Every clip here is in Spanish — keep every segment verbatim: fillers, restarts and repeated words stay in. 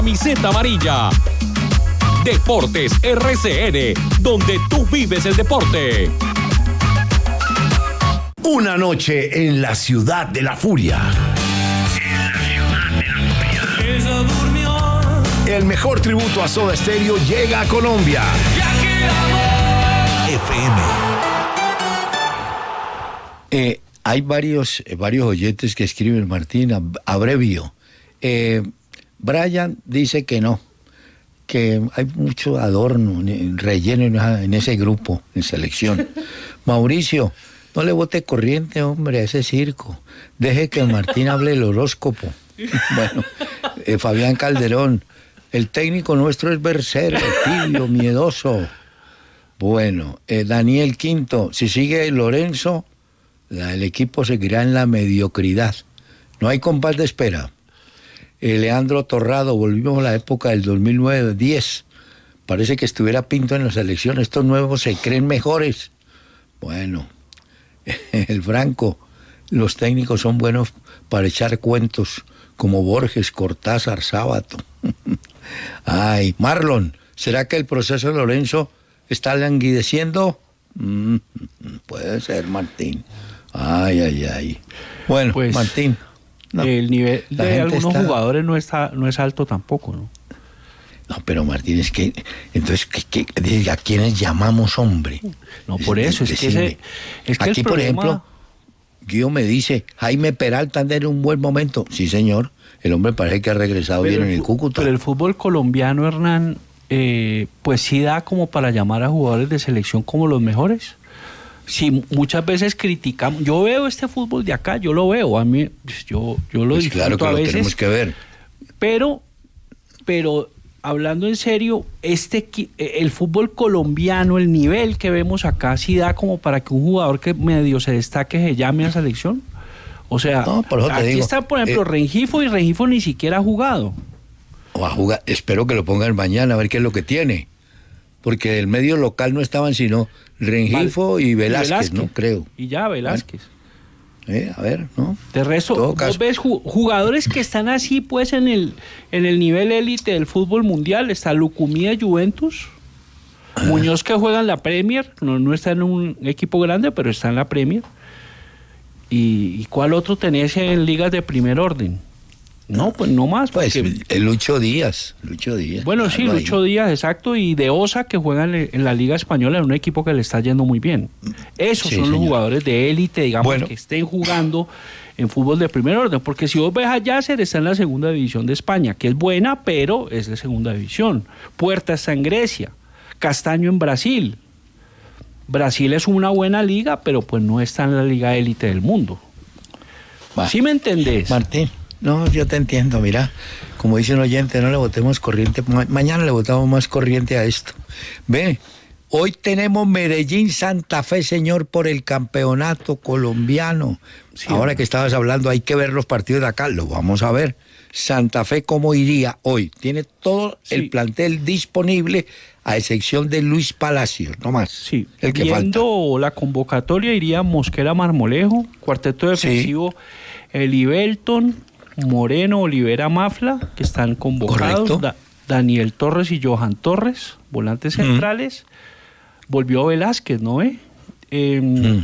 Camiseta amarilla. Deportes R C N, donde tú vives el deporte. Una noche en la ciudad de la furia. En la ciudad de la furia. Ella durmió. El mejor tributo a Soda Stereo llega a Colombia. F M. Eh, hay varios, eh, varios oyentes que escriben, Martín, ab- abrevio. Eh, Brian dice que no, que hay mucho adorno, relleno en, esa- en ese grupo, en selección. Mauricio, no le bote corriente, hombre, a ese circo. Deje que Martín hable el horóscopo. Bueno, eh, Fabián Calderón, el técnico nuestro es versero, tibio, miedoso. Bueno, eh, Daniel Quinto, si sigue Lorenzo, la, el equipo seguirá en la mediocridad. No hay compás de espera. Eh, Leandro Torrado, volvimos a la época del dos mil nueve diez. Parece que estuviera Pinto en la selección. Estos nuevos se creen mejores. Bueno, el Franco, los técnicos son buenos para echar cuentos, como Borges, Cortázar, Sábato. Ay, Marlon, ¿será que el proceso de Lorenzo está languideciendo? Mm, puede ser, Martín. Ay, ay, ay. Bueno, Pues, Martín. No, el nivel la de gente algunos está- jugadores no está no es alto tampoco, ¿no? No, pero Martín, es que, entonces, ¿qué, qué, ¿a quiénes llamamos, hombre? No, por eso, es que ese, es que el Aquí, por problema- ejemplo, Guido me dice, Jaime Peralta anda en un buen momento. Sí, señor, el hombre parece que ha regresado bien Pero en el el fu- Cúcuta. Pero el fútbol colombiano, Hernán, eh, pues sí da como para llamar a jugadores de selección como los mejores. Sí, muchas veces criticamos. Yo veo este fútbol de acá, yo lo veo, a mí, pues, yo, yo lo Pues disfruto claro que a lo veces. tenemos que ver. Pero, pero hablando en serio, este equi- el fútbol colombiano, el nivel que vemos acá, sí da como para que un jugador que medio se destaque se llame a selección. O sea, No, por eso te aquí digo, está, por ejemplo, eh, Rengifo, y Rengifo ni siquiera ha jugado. O a jugar, espero que lo pongan mañana a ver qué es lo que tiene. Porque del medio local no estaban sino Rengifo y Velázquez, no creo. Y ya, Velázquez. Eh, a ver, ¿no? De resto, todo vos caso. ves ju- jugadores que están así, pues, en el, en el nivel élite del fútbol mundial. Está Lucumí de Juventus, Ah. Muñoz, que juega en la Premier, no, no está en un equipo grande, pero está en la Premier. ¿Y, y cuál otro tenés en ligas de primer orden? No, pues no más. Pues porque- el Lucho Díaz, Lucho Díaz. bueno, sí, Claro, ahí. Lucho Díaz, exacto, y de Osa, que juega en, en la Liga Española, en un equipo que le está yendo muy bien. Esos Sí, son los señor. jugadores de élite, digamos, Bueno. que estén jugando en fútbol de primer orden, porque si vos ves a Yasser, está en la segunda división de España, que es buena, pero es de segunda división. Puerta está en Grecia, Castaño en Brasil. Brasil es una buena liga, pero pues no está en la liga élite del mundo. Va. ¿Sí me entendés? Martín, no, yo te entiendo, mira, como dice un oyente, no le botemos corriente, ma- mañana le botamos más corriente a esto. Ve, hoy tenemos Medellín-Santa Fe, señor, por el campeonato colombiano. Sí, Ahora hombre. que estabas hablando, hay que ver los partidos de acá, lo vamos a ver. Santa Fe, ¿cómo iría hoy? Tiene todo Sí. el plantel disponible, a excepción de Luis Palacios, no más. Sí, el que viendo la convocatoria iría Mosquera Marmolejo, cuarteto defensivo, Eli Belton, Moreno, Olivera Mafla, que están convocados, Correcto. Da- Daniel Torres y Johan Torres, volantes Mm. centrales, volvió Velázquez, ¿no ve? Eh, Mm.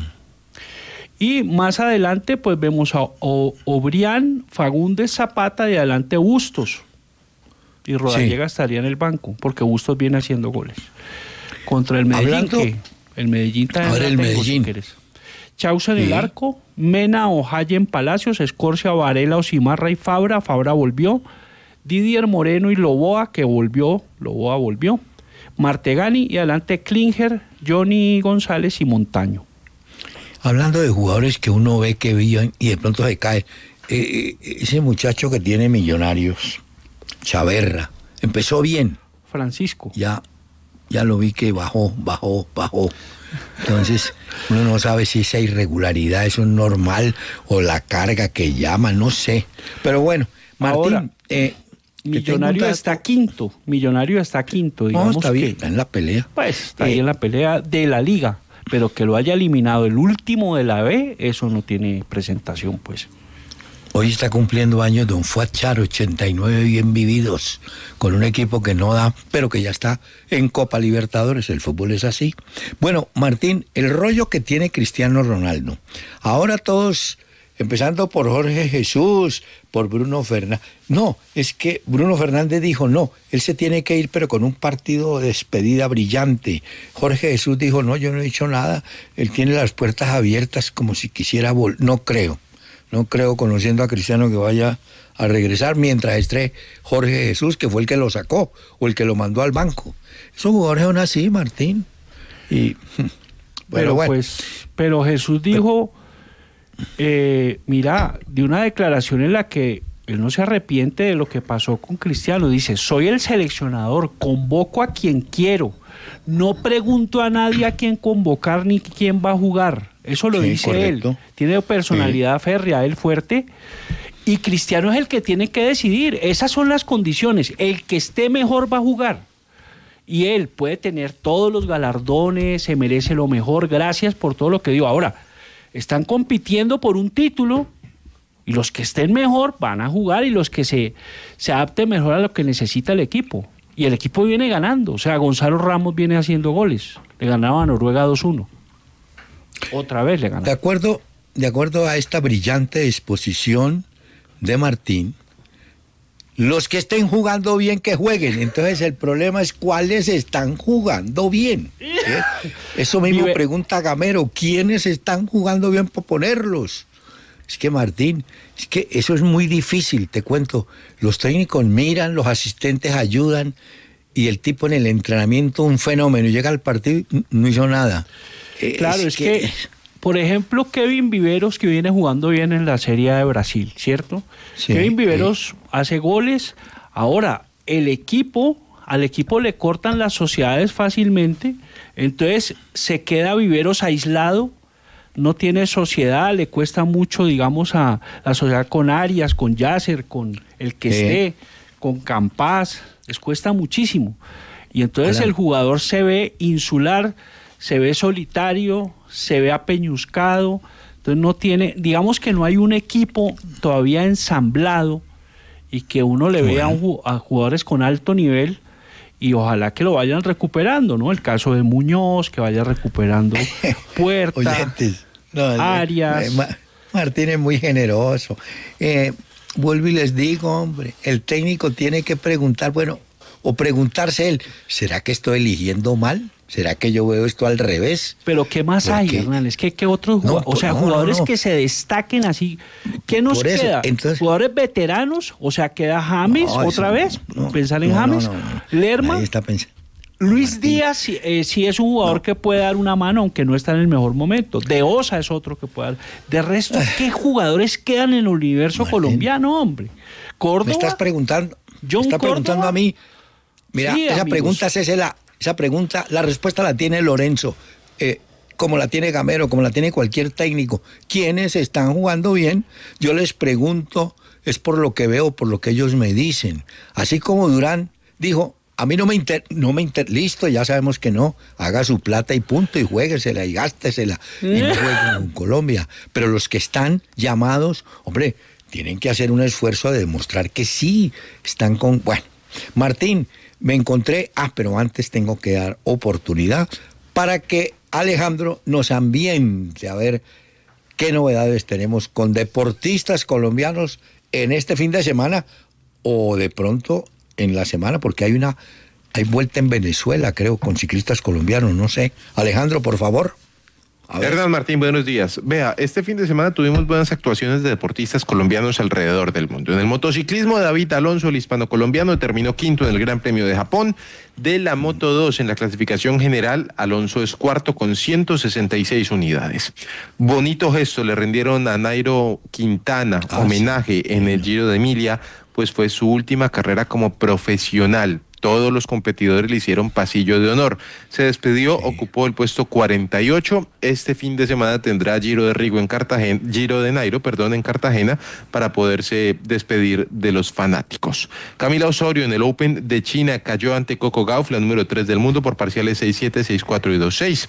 Y más adelante pues vemos a O- Obrián, Fagundes, Zapata, y adelante Bustos. Y Rodallega estaría en el banco, porque Bustos viene haciendo goles. Contra el Medellín, Hablando- que el Medellín también Ahora la el tengo, Medellín. si quieres. Chauza en el Sí. arco, Mena, Ojalle en Palacios, Escorcia, Varela, Osimarra y Fabra. Fabra volvió. Didier Moreno y Loboa, que volvió. Loboa volvió. Martegani y adelante Klinger, Johnny González y Montaño. Hablando de jugadores que uno ve que viven y de pronto se cae, eh, eh, ese muchacho que tiene Millonarios, Chaverra, empezó bien, Francisco. ya, ya lo vi que bajó, bajó, bajó. Entonces, uno no sabe si esa irregularidad es un normal o la carga que llama, no sé. Pero bueno, Martín, Ahora, eh, que tengo un Millonario dato- está quinto. Millonario está quinto, No, digamos. está bien, que- está en la pelea. Pues está ahí Eh, en la pelea de la liga, pero que lo haya eliminado el último de la B, eso no tiene presentación, pues. Hoy está cumpliendo años don Fuad Char, ochenta y nueve bien vividos, con un equipo que no da, pero que ya está en Copa Libertadores. El fútbol es así. Bueno, Martín, el rollo que tiene Cristiano Ronaldo. Ahora todos, empezando por Jorge Jesús, por Bruno Fernández. No, es que Bruno Fernández dijo no, él se tiene que ir, pero con un partido de despedida brillante. Jorge Jesús dijo no, yo no he dicho nada, él tiene las puertas abiertas como si quisiera volver. No creo. No creo, conociendo a Cristiano, que vaya a regresar mientras esté Jorge Jesús, que fue el que lo sacó o el que lo mandó al banco. Esos jugadores son así, Martín. Y, bueno, pero, bueno. Pues, pero Jesús dijo, eh, mira, de una declaración en la que él no se arrepiente de lo que pasó con Cristiano. Dice, soy el seleccionador, convoco a quien quiero. No pregunto a nadie a quién convocar ni quién va a jugar. Eso lo sí, dice correcto. Él. Tiene personalidad sí. férrea, él fuerte. Y Cristiano es el que tiene que decidir. Esas son las condiciones. El que esté mejor va a jugar. Y él puede tener todos los galardones, se merece lo mejor. Gracias por todo lo que dio. Ahora, están compitiendo por un título y los que estén mejor van a jugar y los que se, se adapten mejor a lo que necesita el equipo. Y el equipo viene ganando. O sea, Gonzalo Ramos viene haciendo goles. Le ganaba a Noruega dos uno. Otra vez le ganaba. De acuerdo, de acuerdo a esta brillante exposición de Martín, los que estén jugando bien, que jueguen. Entonces el problema es cuáles están jugando bien. ¿Sí? Eso mismo Vive... pregunta Gamero. ¿Quiénes están jugando bien para ponerlos? Es que Martín, es que eso es muy difícil, te cuento. Los técnicos miran, los asistentes ayudan y el tipo en el entrenamiento un fenómeno. Llega al partido y no hizo nada. Claro, es, es que... que, por ejemplo, Kevin Viveros, que viene jugando bien en la Serie A de Brasil, ¿cierto? Sí, Kevin Viveros sí. hace goles. Ahora, el equipo, al equipo le cortan las sociedades fácilmente, entonces se queda Viveros aislado, no tiene sociedad, le cuesta mucho, digamos, a la sociedad con Arias, con Yasser, con el que sí. esté, con Campas, les cuesta muchísimo. Y entonces Hola. el jugador se ve insular, se ve solitario, se ve apeñuscado, entonces no tiene, digamos que no hay un equipo todavía ensamblado y que uno le vea bueno. a, a jugadores con alto nivel y ojalá que lo vayan recuperando, ¿no? El caso de Muñoz, que vaya recuperando Puerta, Oyentes, no, Arias. No, Martín es muy generoso. Eh, vuelvo y les digo, hombre, el técnico tiene que preguntar, bueno, o preguntarse él, ¿será que estoy eligiendo mal? ¿Será que yo veo esto al revés? Pero ¿qué más hay, Hernán? Es que ¿qué otros jugadores? No, o sea, no, jugadores no, no. que se destaquen así. ¿Qué nos eso, queda? Entonces, ¿jugadores veteranos? O sea, ¿queda James no, otra vez? No, ¿Pensar en no, James? No, no, no. ¿Lerma? Ahí está pensando. Luis Martín. Díaz sí, eh, sí es un jugador no. que puede dar una mano, aunque no está en el mejor momento. De Osa es otro que puede dar. De resto, ¿qué jugadores quedan en el universo Martín. colombiano, hombre? Córdoba. ¿Me estás preguntando? John ¿Me estás Córdoba? preguntando a mí? Mira, sí, esa amigos. pregunta es la... Esa pregunta, la respuesta la tiene Lorenzo, eh, como la tiene Gamero, como la tiene cualquier técnico. ¿Quiénes están jugando bien? Yo les pregunto, es por lo que veo, por lo que ellos me dicen. Así como Durán dijo, a mí no me inter, no me inter, listo, ya sabemos que no, haga su plata y punto, y juéguesela y gástesela, y no jueguen en Colombia. Pero los que están llamados, hombre, tienen que hacer un esfuerzo de demostrar que sí están con... Bueno, Martín... Me encontré, ah, pero antes tengo que dar oportunidad para que Alejandro nos ambiente a ver qué novedades tenemos con deportistas colombianos en este fin de semana o de pronto en la semana, porque hay una, hay vuelta en Venezuela, creo, con ciclistas colombianos, no sé. Alejandro, por favor. Hernán Martín, buenos días. Vea, este fin de semana tuvimos buenas actuaciones de deportistas colombianos alrededor del mundo. En el motociclismo, David Alonso, el hispano-colombiano, terminó quinto en el Gran Premio de Japón. De la Moto dos, en la clasificación general, Alonso es cuarto con ciento sesenta y seis unidades. Bonito gesto le rindieron a Nairo Quintana, ah, homenaje sí. en el Giro de Emilia, pues fue su última carrera como profesional. Todos los competidores le hicieron pasillo de honor. Se despidió, sí. ocupó el puesto cuarenta y ocho. Este fin de semana tendrá Giro de Rigo en Cartagena, Giro de Nairo, perdón, en Cartagena, para poderse despedir de los fanáticos. Camila Osorio en el Open de China cayó ante Coco Gauff, la número tres del mundo, por parciales seis siete, seis cuatro y dos seis.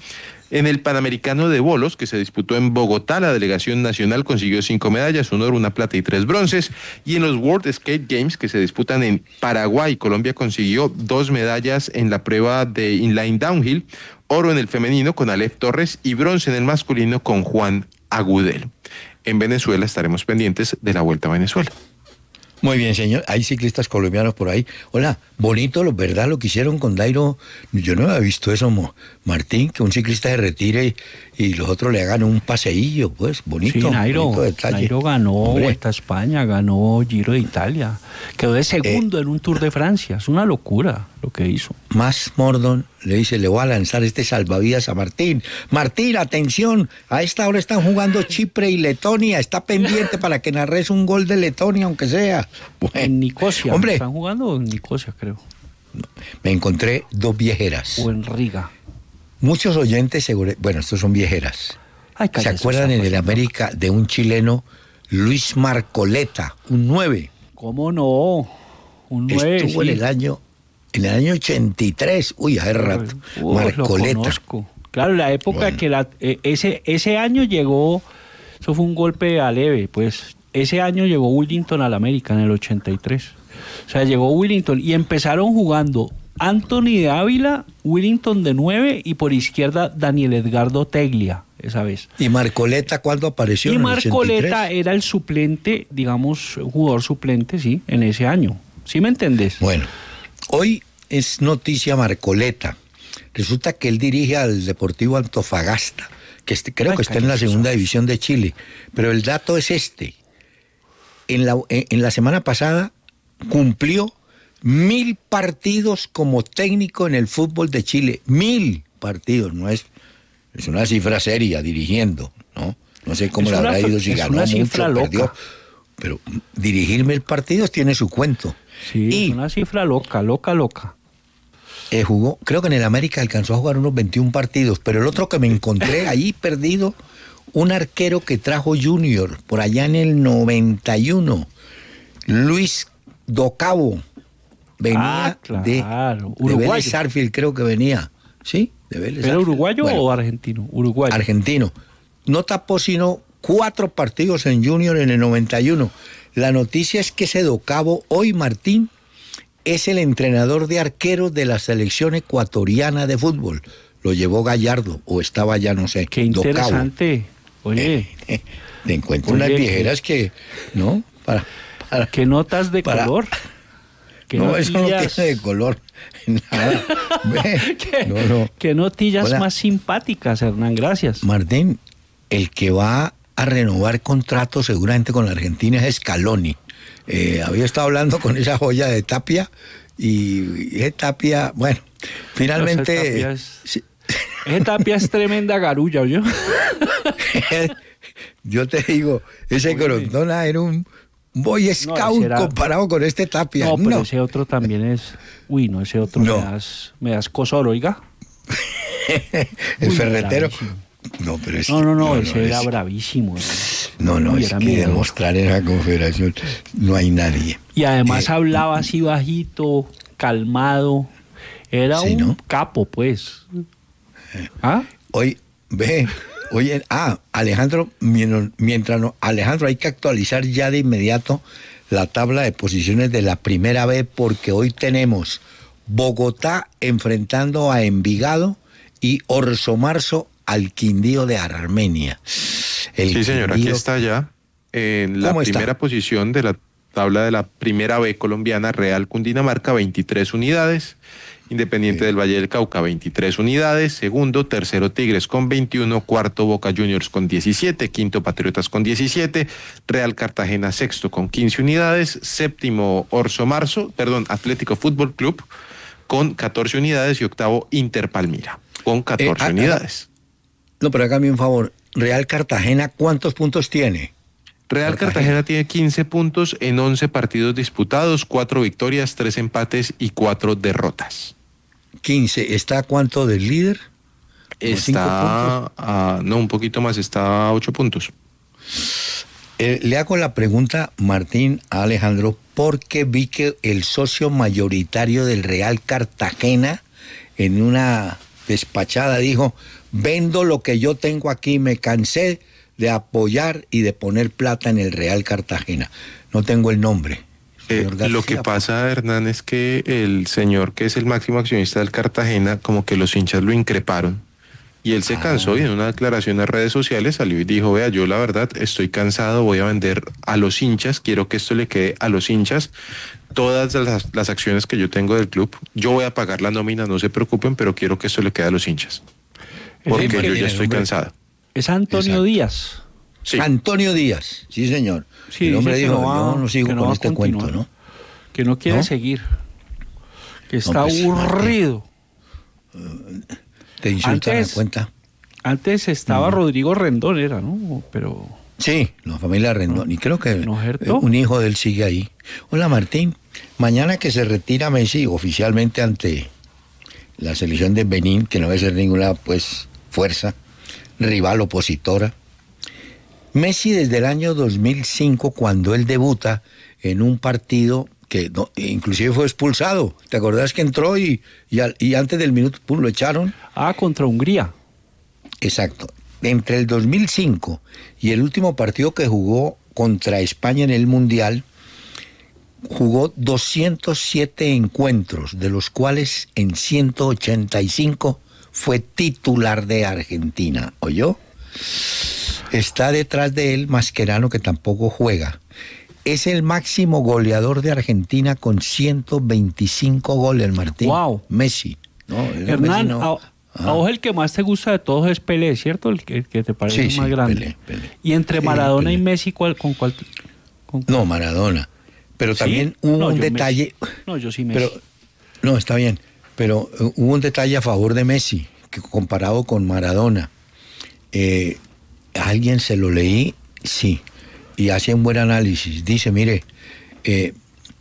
En el Panamericano de Bolos, que se disputó en Bogotá, la delegación nacional consiguió cinco medallas, un oro, una plata y tres bronces. Y en los World Skate Games, que se disputan en Paraguay, Colombia consiguió dos medallas en la prueba de inline downhill, oro en el femenino con Aleph Torres y bronce en el masculino con Juan Agudelo. En Venezuela estaremos pendientes de la Vuelta a Venezuela. Muy bien, señor. Hay ciclistas colombianos por ahí. Hola, bonito, lo verdad, lo que hicieron con Dairo. Yo no había visto eso, Martín, que un ciclista se retire y, y los otros le hagan un paseillo, pues, bonito. Sí, Nairo, bonito detalle. Nairo ganó Hombre. Vuelta a España, ganó Giro de Italia. Quedó de segundo eh, en un Tour de Francia. Es una locura lo que hizo. Más Mordon le dice, le voy a lanzar este salvavidas a Martín. Martín, atención, a esta hora están jugando Chipre y Letonia. Está pendiente para que narres un gol de Letonia, aunque sea. Bueno, en Nicosia. Hombre, están jugando en Nicosia, creo. Me encontré dos viejeras. O en Riga. Muchos oyentes, seguro, bueno, estos son viejeras. Ay, ¿se acuerdan en el América de un chileno, Luis Marcoleta, un nueve? ¿Cómo no? Un nueve, Estuvo sí. en el año, en el año ochenta y tres, uy, hace rato, uh, Marcoleta. Lo conozco. Claro, la época Bueno. que la, eh, ese, ese año llegó, eso fue un golpe a leve, pues, ese año llegó Willington al América en el ochenta y tres. O sea, llegó Willington y empezaron jugando Anthony de Ávila, Willington de nueve y por izquierda Daniel Edgardo Teglia, esa vez. ¿Y Marcoleta cuándo apareció? Y en el Marcoleta ochenta y tres? era el suplente, digamos, un jugador suplente, sí, en ese año. ¿Sí me entendés? Bueno, hoy es noticia Marcoleta. Resulta que él dirige al Deportivo Antofagasta, que este, creo Ay, que está en la cállate, segunda eso. división de Chile. Pero el dato es este. En la, en, en la semana pasada cumplió mil partidos como técnico en el fútbol de Chile. Mil partidos, no es, es una cifra seria dirigiendo, ¿no? No sé cómo Es le una habrá ido, si es ganó una mucho, cifra loca. perdió. Pero dirigir mil partidos tiene su cuento. Sí, y es una cifra loca, loca, loca. eh, jugó, creo que en el América alcanzó a jugar unos veintiún partidos, pero el otro que me encontré ahí perdido, un arquero que trajo Junior por allá en el noventa y uno, Luis Docabo, venía Ah, claro, de, de uruguayo. Vélez Sarsfield, creo que venía, ¿sí? De Vélez ¿Era Sarsfield. uruguayo Bueno, o argentino? Uruguayo. argentino. No tapó sino cuatro partidos en Junior en el noventa y uno. La noticia es que ese Docabo, hoy Martín, es el entrenador de arqueros de la selección ecuatoriana de fútbol. Lo llevó Gallardo, o estaba ya, no sé. Qué Docabo. interesante. Oye, Eh, eh, te encuentro Oye, unas viejeras que, ¿no? Para, para- qué notas de para- color. ¿Qué no, eso no notillas- tiene de color. Nada. Ve, ¿Qué, no, no. qué notillas Hola. más simpáticas, Hernán, gracias. Martín, el que va a renovar contrato seguramente con la Argentina es Scaloni. Eh, había estado hablando con esa joya de Tapia y, y ese Tapia, bueno, finalmente... No, ese Tapia es- sí, Ese Tapia es tremenda garulla, ¿oyó? yo te digo, ese Oye. Grondona era un Boy Scout ese era- comparado con este Tapia. No, pero No. ese otro también es... Uy, no, ese otro No. me das, me das cosor, oiga. El Uy, ferretero. bravísimo. No, pero es No, no, no, no, ese era es- bravísimo. No, no, Uy, es era que miedoso. demostrar en la confederación no hay nadie. Y además Eh, hablaba así bajito, calmado. Era Sí, un ¿no? capo, pues. ¿Ah? Hoy, ve, oye, ah, Alejandro, mien- mientras no, Alejandro, hay que actualizar ya de inmediato la tabla de posiciones de la primera B, porque hoy tenemos Bogotá enfrentando a Envigado y Orso Marzo al Quindío de Armenia. El Sí, señor, aquí Quindío- está ya en la ¿Cómo está? primera posición de la tabla de la primera B colombiana, Real Cundinamarca, veintitrés unidades, Independiente Sí. del Valle del Cauca, veintitrés unidades, segundo, tercero Tigres con veintiuno, cuarto Boca Juniors con diecisiete, quinto Patriotas con diecisiete, Real Cartagena sexto con quince unidades, séptimo Orso Marzo, perdón, Atlético Fútbol Club con catorce unidades y octavo Inter Palmira con catorce Eh, ah, unidades. No, pero hágame un favor, Real Cartagena, ¿cuántos puntos tiene? Real Cartagena. Cartagena tiene quince puntos en once partidos disputados, cuatro victorias, tres empates y cuatro derrotas. quince, ¿está a cuánto del líder? ¿Como cinco Está, a, no, un poquito más, está a ocho puntos. Eh, le hago la pregunta, Martín, a Alejandro, porque vi que el socio mayoritario del Real Cartagena en una despachada dijo, Vendo lo que yo tengo aquí, me cansé de apoyar y de poner plata en el Real Cartagena. No tengo el nombre. Eh, lo que pasa, Hernán, es que el señor que es el máximo accionista del Cartagena, como que los hinchas lo increparon y él se ah. cansó y en una declaración en redes sociales salió y dijo, vea, yo la verdad estoy cansado, voy a vender a los hinchas, quiero que esto le quede a los hinchas, todas las, las acciones que yo tengo del club, yo voy a pagar la nómina, no se preocupen, pero quiero que esto le quede a los hinchas, porque yo ya estoy cansado. Es Antonio Exacto. Díaz. Sí. Antonio Díaz, sí señor. Sí, el hombre dijo, no va, yo no sigo no con este cuento, ¿no? Que no quiere ¿No? seguir, que está no, pues, aburrido. Te insultan antes, a cuenta. Antes estaba uh-huh. Rodrigo Rendón, era, ¿no? Pero... Sí, la familia Rendón, no, y creo que no un hijo de él sigue ahí. Hola Martín, mañana que se retira Messi oficialmente ante la selección de Benín, que no va a ser ninguna pues fuerza, rival opositora. Messi desde el año dos mil cinco, cuando él debuta en un partido que no, inclusive fue expulsado. ¿Te acordás que entró y, y, al, y antes del minuto pum, lo echaron? Ah, contra Hungría. Exacto. Entre el dos mil cinco y el último partido que jugó contra España en el Mundial, jugó doscientos siete encuentros, de los cuales en ciento ochenta y cinco fue titular de Argentina. ¿Oyó? Está detrás de él Mascherano, que tampoco juega. Es el máximo goleador de Argentina con ciento veinticinco goles, Martín. Wow. Messi. No, Hernán, Messi no. a, a vos el que más te gusta de todos es Pelé, ¿cierto? El que, el que te parece sí, más sí, grande. Pelé, Pelé. Y entre Maradona sí, y Messi, ¿cuál, con cuál? Con cuál? No, Maradona. Pero ¿Sí? también hubo no, un detalle... Messi. No, yo sí Messi. Pero, no, está bien. Pero uh, hubo un detalle a favor de Messi, que comparado con Maradona. Eh, a alguien se lo leí, sí, y hace un buen análisis. Dice, mire, eh,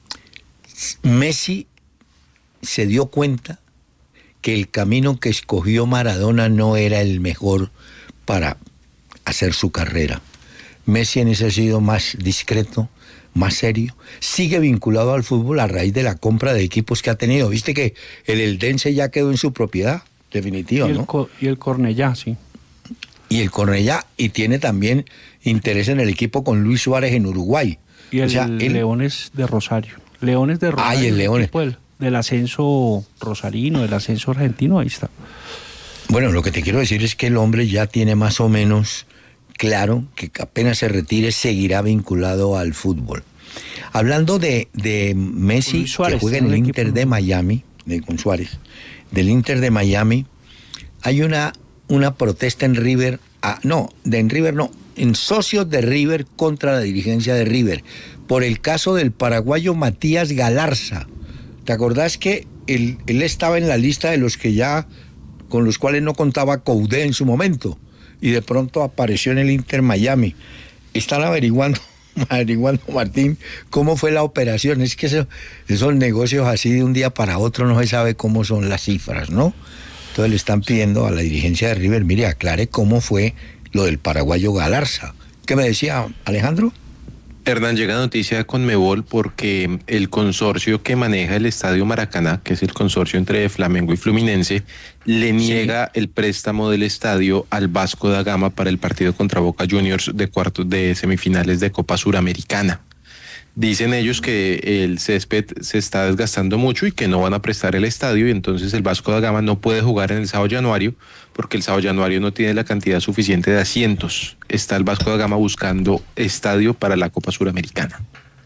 Messi se dio cuenta que el camino que escogió Maradona no era el mejor para hacer su carrera. Messi en ese ha sido más discreto, más serio, sigue vinculado al fútbol a raíz de la compra de equipos que ha tenido. Viste que el Eldense ya quedó en su propiedad, definitiva, y el ¿no? Co- y el Cornellá, sí. Y el Cornellá, y tiene también interés en el equipo con Luis Suárez en Uruguay. Y el, o sea, el Leones de Rosario. Leones de Rosario. Ay, el Leones. Del, del ascenso rosarino, del ascenso argentino, ahí está. Bueno, lo que te quiero decir es que el hombre ya tiene más o menos claro que apenas se retire seguirá vinculado al fútbol. Hablando de, de Messi, Suárez, que juega en el Inter equipo. de Miami, de, con Suárez, del Inter de Miami, hay una... una protesta en River, ah, no, de en River no, en socios de River contra la dirigencia de River, por el caso del paraguayo Matías Galarza. ¿Te acordás que él, él estaba en la lista de los que ya, con los cuales no contaba Coudet en su momento, y de pronto apareció en el Inter Miami? Están averiguando, averiguando, Martín, cómo fue la operación. Es que eso, esos negocios así de un día para otro no se sabe cómo son las cifras, ¿no? Entonces le están pidiendo a la dirigencia de River, mire, aclare cómo fue lo del paraguayo Galarza. ¿Qué me decía Alejandro? Hernán, llega noticia de Conmebol porque el consorcio que maneja el Estadio Maracaná, que es el consorcio entre Flamengo y Fluminense, le niega sí. el préstamo del estadio al Vasco da Gama para el partido contra Boca Juniors de cuartos de semifinales de Copa Suramericana. Dicen ellos que el césped se está desgastando mucho y que no van a prestar el estadio, y entonces el Vasco da Gama no puede jugar en el Sao Januario porque el Sao Januario no tiene la cantidad suficiente de asientos. Está el Vasco da Gama buscando estadio para la Copa Suramericana.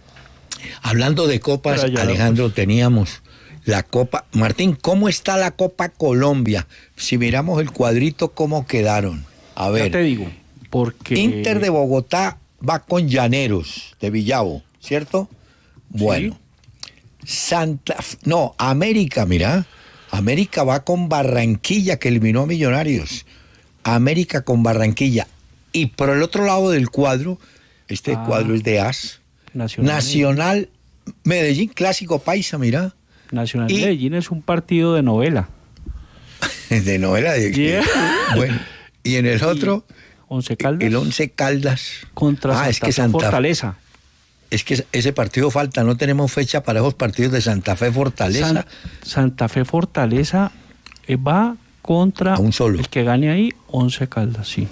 Hablando de copas, Alejandro, pues... teníamos la Copa... Martín, ¿cómo está la Copa Colombia? Si miramos el cuadrito, ¿cómo quedaron? A ver. Ya te digo, porque... Inter de Bogotá va con Llaneros de Villavo, ¿cierto? Bueno. Sí. Santa... No, América, mira. América va con Barranquilla, que eliminó a Millonarios. América con Barranquilla. Y por el otro lado del cuadro, este ah, cuadro es de A S. Nacional, Nacional Medellín, clásico paisa, mira. Nacional y... Medellín es un partido de novela. de novela de yeah. Bueno, y en el otro... Once Caldas. El Once Caldas. Contra ah, Santa es que Santa Fortaleza. Es que ese partido falta, no tenemos fecha para esos partidos de Santa Fe Fortaleza. San, Santa Fe Fortaleza va contra a un solo. El que gane ahí, Once Caldas, sí.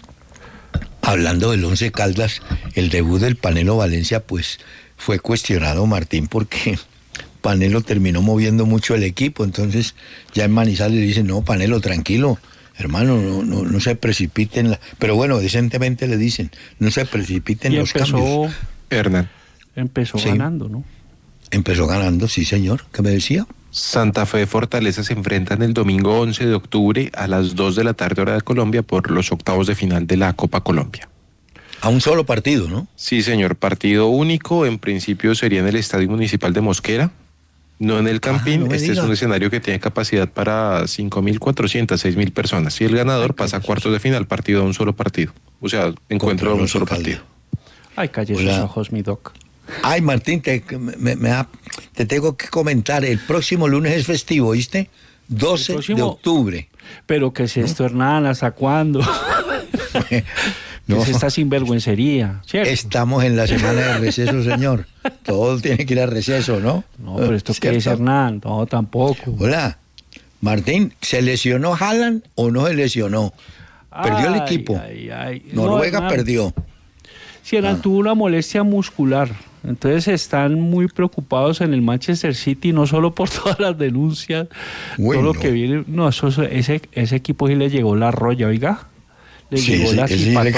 Hablando del Once Caldas, el debut del Panelo Valencia, pues fue cuestionado, Martín, porque Panelo terminó moviendo mucho el equipo. Entonces ya en Manizales le dicen, no, Panelo, tranquilo, hermano, no, no, no se precipiten. La... Pero bueno, decentemente le dicen, no se precipiten y los empezó, cambios. Hernán. Empezó Sí. ganando, ¿no? Empezó ganando, sí señor, ¿qué me decía? Santa Fe Fortaleza se enfrentan el domingo once de octubre a las dos de la tarde hora de Colombia por los octavos de final de la Copa Colombia. A un solo partido, ¿no? Sí, señor, partido único, en principio sería en el Estadio Municipal de Mosquera, no en el Campín. Ah, no me este diga. es un escenario que tiene capacidad para cinco mil cuatrocientas, seis mil personas. Y el ganador Ay, pasa a qué cuartos de final, partido a un solo partido. O sea, encuentro a un Contra solo el Once partido. Ay, calle sus Hola. ojos, mi doc. Ay, Martín, te, me, me da- te tengo que comentar, el próximo lunes es festivo, ¿viste? doce El próximo- de octubre. Pero ¿qué es esto, Hernán? ¿Hasta cuándo? ¿Qué No, es esta sinvergüencería? ¿Cierto? estamos en la semana de receso, señor. Todo tiene que ir a receso, ¿no? No, pero ¿esto qué es, ¿Cierto? Hernán? No, tampoco. Hola, Martín, ¿se lesionó Haaland o no se lesionó? Perdió el Ay, equipo. ay, ay. Noruega No, Hernán, perdió. Sí, Hernán Ah. tuvo una molestia muscular. Entonces están muy preocupados en el Manchester City, no solo por todas las denuncias, Bueno. todo lo que viene. No, eso, ese, ese equipo sí le llegó la roya, oiga. Le Sí, llegó sí, la ese sí cipatoca.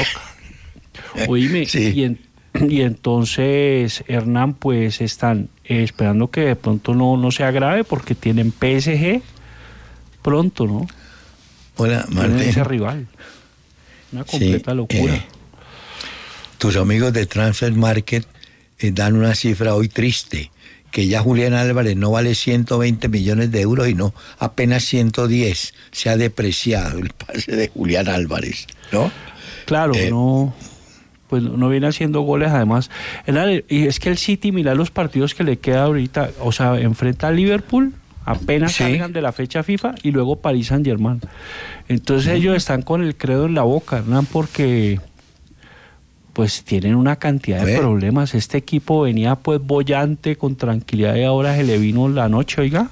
le- Oíme, Sí. y, en- y entonces, Hernán, pues están eh, esperando que de pronto no, no sea grave porque tienen P S G pronto, ¿no? Hola, Tienen Martín. ese rival. Una completa Sí, locura. eh, tus amigos de Transfer Market eh, dan una cifra hoy triste, que ya Julián Álvarez no vale ciento veinte millones de euros y no apenas ciento diez. Se ha depreciado el pase de Julián Álvarez, ¿no? Claro, Eh, no, pues no viene haciendo goles además. Hernán, y es que el City, mira los partidos que le queda ahorita, o sea, enfrenta a Liverpool, apenas Sí. salgan de la fecha FIFA, y luego París Saint Germain. Entonces ellos están con el credo en la boca, Hernán, porque pues tienen una cantidad de Ve. problemas. Este equipo venía pues bollante, con tranquilidad, y ahora se le vino la noche, oiga.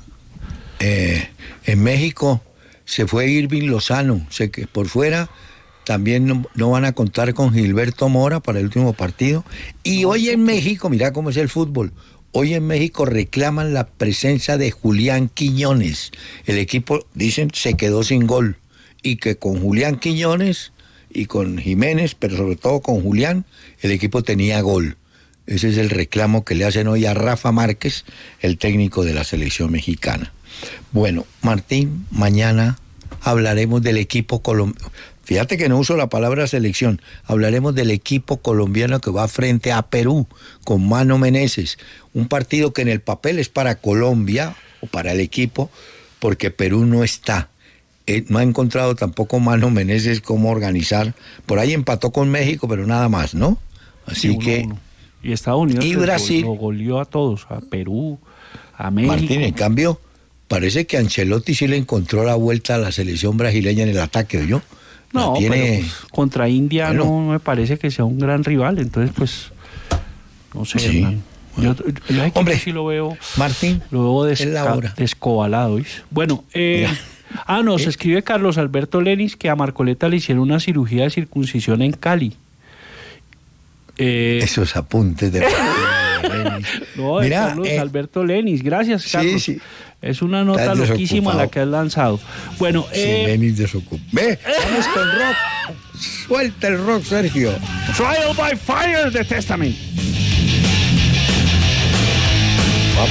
Eh, en México se fue Irving Lozano, sé que por fuera también no, no van a contar con Gilberto Mora para el último partido. Y hoy en México, mira cómo es el fútbol, hoy en México reclaman la presencia de Julián Quiñones. El equipo, dicen, se quedó sin gol, y que con Julián Quiñones y con Jiménez, pero sobre todo con Julián, el equipo tenía gol. Ese es el reclamo que le hacen hoy a Rafa Márquez, el técnico de la selección mexicana. Bueno, Martín, mañana hablaremos del equipo colombiano. Fíjate que no uso la palabra selección. Hablaremos del equipo colombiano que va frente a Perú con Mano Meneses. Un partido que en el papel es para Colombia o para el equipo, porque Perú no está. Eh, no ha encontrado tampoco Mano Meneses cómo organizar. Por ahí empató con México, pero nada más, ¿no? Así Sí, uno, que... uno. Y Estados Unidos Y pues, Brasil. lo goleó a todos, a Perú, a México. Martín, en cambio, parece que Ancelotti sí le encontró la vuelta a la selección brasileña en el ataque, ¿oyó? La No, tiene... pero pues, contra India Bueno. no me parece que sea un gran rival, entonces pues no sé, Sí. Hernán. Yo, yo, yo aquí Hombre, sí lo veo, Martín, lo veo es la desca- hora. descobalado. ¿oís? Bueno, eh, Mira. ah, nos ¿Eh? escribe Carlos Alberto Lenis que a Marcoleta le hicieron una cirugía de circuncisión en Cali. Eh, Esos apuntes de... no, de Mira, Carlos eh, Alberto Lenis, gracias sí, Carlos. sí. Es una nota Estás loquísima desocupado. la que has lanzado. Bueno, Sí, eh, Lenin desocupado. Ve, vamos con rock. Suelta el rock, Sergio. Trial by Fire de Testament.